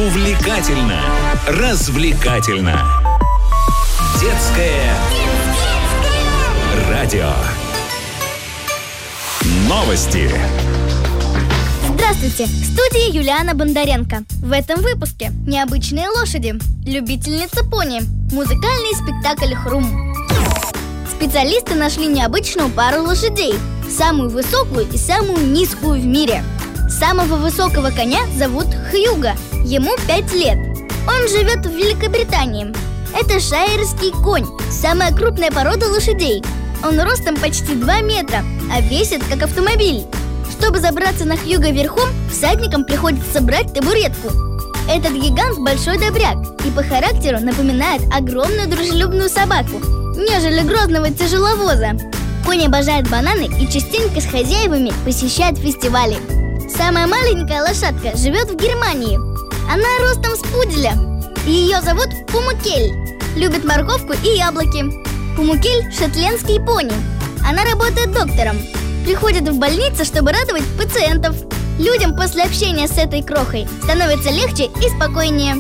Увлекательно, развлекательно. Детское радио. Новости. Здравствуйте! В студии Юлиана Бондаренко. В этом выпуске необычные лошади, любительница пони, музыкальный спектакль «Хрум». Специалисты нашли необычную пару лошадей, самую высокую и самую низкую в мире. Самого высокого коня зовут Хьюго, ему 5 лет. Он живет в Великобритании. Это шайерский конь, самая крупная порода лошадей. Он ростом почти 2 метра, а весит как автомобиль. Чтобы забраться на Хьюго верхом, всадникам приходится брать табуретку. Этот гигант большой добряк и по характеру напоминает огромную дружелюбную собаку, нежели грозного тяжеловоза. Конь обожает бананы и частенько с хозяевами посещает фестивали. Самая маленькая лошадка живет в Германии. Она ростом с пуделя. Ее зовут Пумукель. Любит морковку и яблоки. Пумукель – шотландский пони. Она работает доктором. Приходит в больницу, чтобы радовать пациентов. Людям после общения с этой крохой становится легче и спокойнее.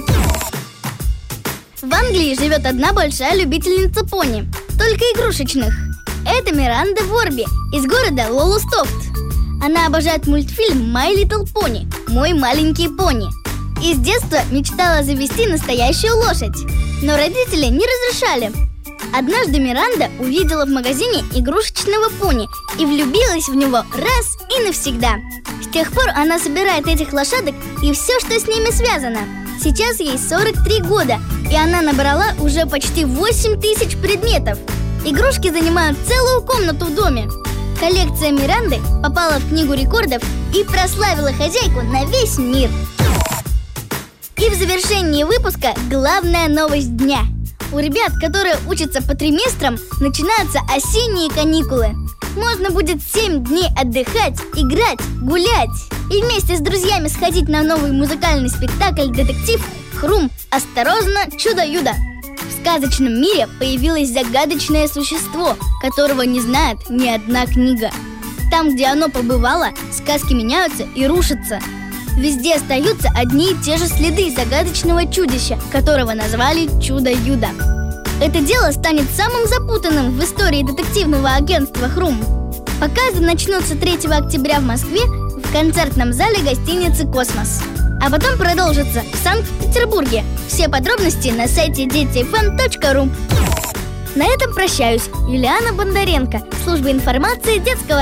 В Англии живет одна большая любительница пони, только игрушечных. Это Миранда Ворби из города Лолостофт. Она обожает мультфильм «My Little Pony» – «Мой маленький пони». И с детства мечтала завести настоящую лошадь, но родители не разрешали. Однажды Миранда увидела в магазине игрушечного пони и влюбилась в него раз и навсегда. С тех пор она собирает этих лошадок и все, что с ними связано. Сейчас ей 43 года, и она набрала уже почти 8000 предметов. Игрушки занимают целую комнату в доме. Коллекция Миранды попала в книгу рекордов и прославила хозяйку на весь мир. И в завершении выпуска главная новость дня. У ребят, которые учатся по триместрам, начинаются осенние каникулы. Можно будет 7 дней отдыхать, играть, гулять и вместе с друзьями сходить на новый музыкальный спектакль-детектив «Хрум. Осторожно, чудо-юдо». В сказочном мире появилось загадочное существо, которого не знает ни одна книга. Там, где оно побывало, сказки меняются и рушатся. Везде остаются одни и те же следы загадочного чудища, которого назвали Чудо-Юдо. Это дело станет самым запутанным в истории детективного агентства «Хрум». Показы начнутся 3 октября в Москве в концертном зале гостиницы «Космос». А потом продолжится в Санкт-Петербурге. Все подробности на сайте детифм.ру. На этом прощаюсь. Юлиана Бондаренко, служба информации детского